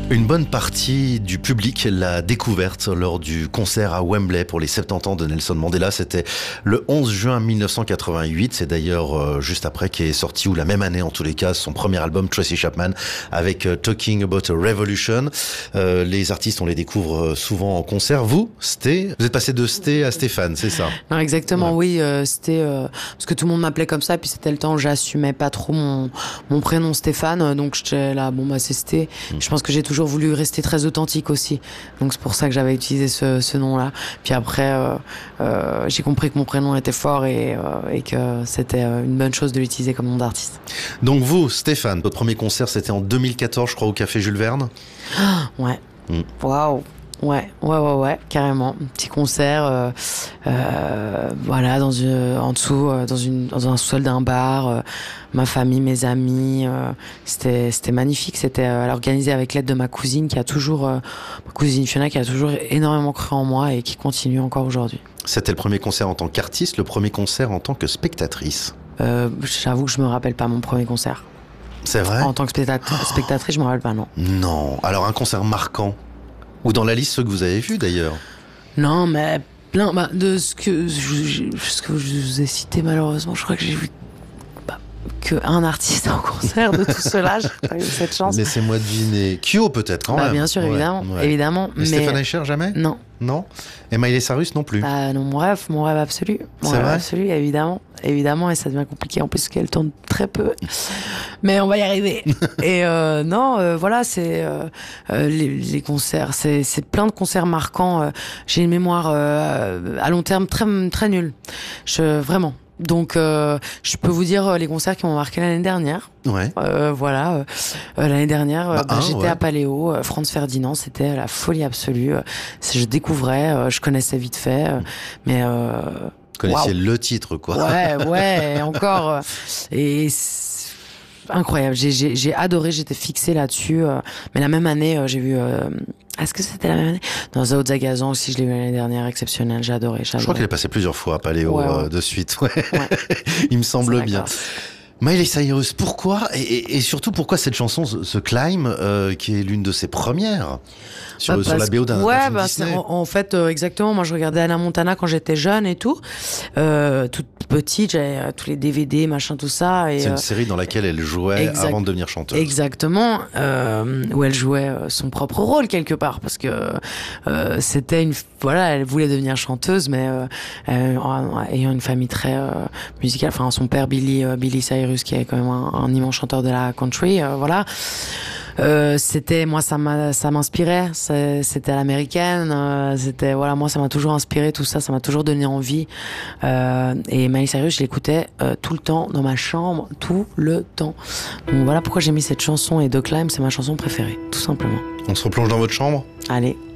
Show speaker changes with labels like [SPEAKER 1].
[SPEAKER 1] Une bonne partie du public l'a découverte lors du concert à Wembley pour les 70 ans de Nelson Mandela. C'était le 11 juin 1988. C'est d'ailleurs juste après qu'est sorti, ou la même année en tous les cas, son premier album Tracy Chapman avec Talking About a Revolution. Les artistes, on les découvre souvent en concert. Vous êtes passé de Sté à Stéphane, c'est ça?
[SPEAKER 2] Non, exactement,
[SPEAKER 1] ouais.
[SPEAKER 2] Oui. Sté, parce que tout le monde m'appelait comme ça, puis c'était le temps où j'assumais pas trop mon prénom Stéphane, donc j'étais là, c'est Sté. Je pense que j'ai toujours voulu rester très authentique aussi, donc c'est pour ça que j'avais utilisé ce nom-là. Puis après, j'ai compris que mon prénom était fort et que c'était une bonne chose de l'utiliser comme nom d'artiste.
[SPEAKER 1] Donc vous, Stéphane, votre premier concert, c'était en 2014, je crois, au Café Jules Verne.
[SPEAKER 2] Ouais. Waouh. Ouais, carrément. Un petit concert, voilà, en dessous, dans un sous-sol d'un bar, ma famille, mes amis, c'était magnifique. C'était organisé avec l'aide de ma cousine ma cousine Fiona, qui a toujours énormément cru en moi et qui continue encore aujourd'hui.
[SPEAKER 1] C'était le premier concert en tant qu'artiste, le premier concert en tant que spectatrice.
[SPEAKER 2] J'avoue que je me rappelle pas mon premier concert.
[SPEAKER 1] C'est vrai?
[SPEAKER 2] En tant que spectatrice, je me rappelle pas, non.
[SPEAKER 1] Non. Alors un concert marquant? Ou dans la liste, ceux que vous avez vus d'ailleurs?
[SPEAKER 2] Non, mais plein de ce que je vous ai cité, malheureusement, je crois que j'ai vu qu'un artiste en concert de tout cela. J'ai pas eu cette chance.
[SPEAKER 1] Laissez-moi deviner. Kyo peut-être quand même.
[SPEAKER 2] Bien sûr, évidemment.
[SPEAKER 1] Ouais.
[SPEAKER 2] Évidemment.
[SPEAKER 1] Mais Stéphane Eicher, jamais? Non. Et Miley Cyrus non plus?
[SPEAKER 2] Non, mon rêve absolu.
[SPEAKER 1] C'est vrai?
[SPEAKER 2] Absolu, évidemment. Et ça devient compliqué en plus parce qu'elle tourne très peu. Mais on va y arriver. Et voilà, c'est les concerts. C'est plein de concerts marquants. J'ai une mémoire à long terme très, très nulle. Vraiment. Donc, je peux vous dire les concerts qui m'ont marqué l'année dernière.
[SPEAKER 1] Ouais.
[SPEAKER 2] Voilà. L'année dernière, j'étais à Paléo, Franz Ferdinand, c'était la folie absolue. Je découvrais, je connaissais vite fait, mais
[SPEAKER 1] vous connaissiez le titre, quoi.
[SPEAKER 2] Ouais, encore. Et incroyable. J'ai adoré, j'étais fixée là-dessus. Mais la même année, j'ai vu. Est-ce que c'était la même année? Dans Zao Zagazan aussi, je l'ai vu l'année dernière, exceptionnel, j'ai adoré. Je crois
[SPEAKER 1] qu'il est passé plusieurs fois à Paléo de suite. Ouais. Il me semble bien. Miley Cyrus, pourquoi et surtout pourquoi cette chanson, ce Climb, qui est l'une de ses premières sur la BO d'un film Disney.
[SPEAKER 2] En fait, exactement. Moi, je regardais Hannah Montana quand j'étais jeune et tout. Toute petite, j'avais tous les DVD, machin, tout ça. Et,
[SPEAKER 1] c'est une série dans laquelle elle jouait avant de devenir chanteuse.
[SPEAKER 2] Exactement. Où elle jouait son propre rôle quelque part, parce que c'était elle voulait devenir chanteuse, mais ayant une famille très musicale. Enfin, son père Billy Cyrus, qui est quand même un immense chanteur de la country, voilà. Ça m'inspirait, c'était à l'américaine, moi ça m'a toujours inspiré tout ça m'a toujours donné envie, et Miley Cyrus, je l'écoutais tout le temps dans ma chambre, tout le temps. Donc voilà pourquoi j'ai mis cette chanson, et The Climb, c'est ma chanson préférée, tout simplement.
[SPEAKER 1] On se replonge dans votre chambre?
[SPEAKER 2] Allez.